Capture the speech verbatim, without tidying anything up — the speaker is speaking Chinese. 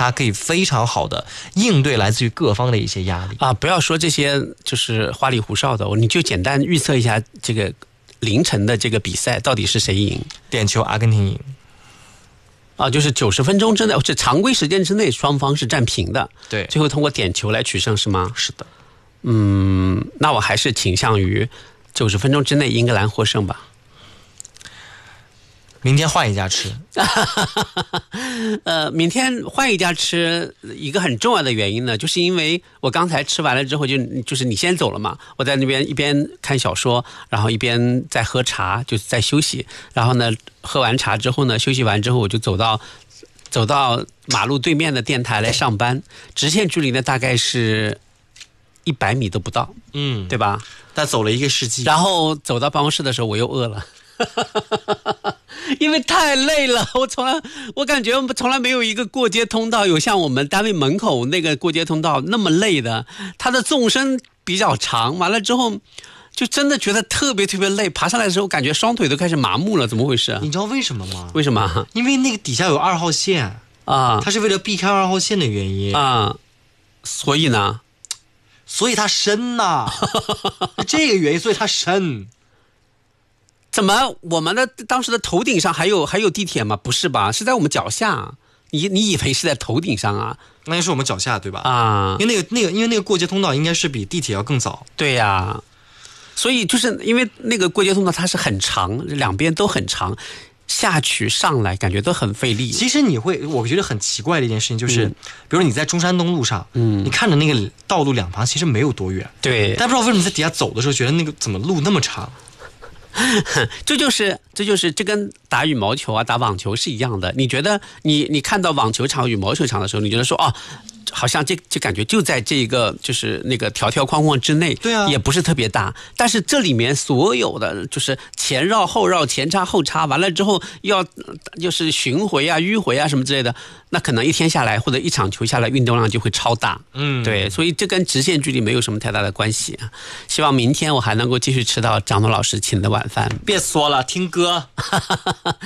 它可以非常好的应对来自于各方的一些压力啊！不要说这些就是花里胡哨的，你就简单预测一下这个凌晨的这个比赛到底是谁赢？ 点球阿根廷赢。 啊，就是九十分钟之内，这常规时间之内双方是战平的， 对， 最后通过点球来取胜是吗？ 是的。 嗯，那我还是倾向于九十分钟之内英格兰获胜吧。 明天换一家吃。 呃，明天换一家吃，一个很重要的原因呢，就是因为我刚才吃完了之后就，就就是你先走了嘛，我在那边一边看小说，然后一边在喝茶，就是在休息。然后呢，喝完茶之后呢，休息完之后，我就走到走到马路对面的电台来上班，直线距离呢大概是一百米都不到， 嗯， 对吧？ 但走了一个世纪。 然后走到办公室的时候，我又饿了。因为太累了，我从来我感觉从来没有一个过街通道有像我们单位门口那个过街通道那么累的，它的纵深比较长，完了之后就真的觉得特别特别累，爬上来的时候感觉双腿都开始麻木了，怎么回事？ 你知道为什么吗？ 为什么？ 因为那个底下有二号线啊， 它是为了避开二号线的原因啊，所以呢， 所以它深呐、啊，这个原因，所以它深。 怎么我们的当时的头顶上还有还有地铁吗？不是吧？是在我们脚下。你你以为是在头顶上啊？ 那是我们脚下对吧？ 啊， 因为那个那个因为那个过街通道应该是比地铁要更早。 对呀、啊，所以就是因为那个过街通道它是很长，两边都很长，下去上来感觉都很费力。 其实你会，我觉得很奇怪的一件事情就是，嗯、比如你在中山东路上， 嗯， 你看着那个道路两旁其实没有多远， 对， 但不知道为什么在底下走的时候觉得那个怎么路那么长。 这就是这就是这跟打羽毛球啊打网球是一样的，你觉得你你看到网球场羽毛球场的时候，你觉得说哦，好像这这感觉就在这个就是那个条条框框之内， 对啊， 也不是特别大，但是这里面所有的就是前绕后绕前插后插，完了之后要就是巡回啊迂回啊什么之类的，那可能一天下来或者一场球下来运动量就会超大。 嗯， 对，所以这跟直线距离没有什么太大的关系啊。希望明天我还能够继续吃到张东老师请的晚饭。 别说了，听歌。